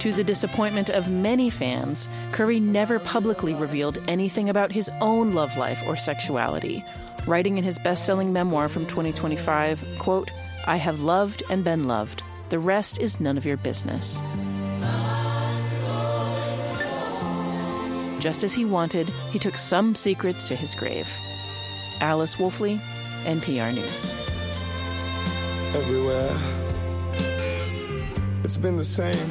To the disappointment of many fans, Curry never publicly revealed anything about his own love life or sexuality, writing in his best-selling memoir from 2025, quote, "I have loved and been loved. The rest is none of your business." Just as he wanted, he took some secrets to his grave. Alice Wolfley, NPR News. Everywhere, it's been the same.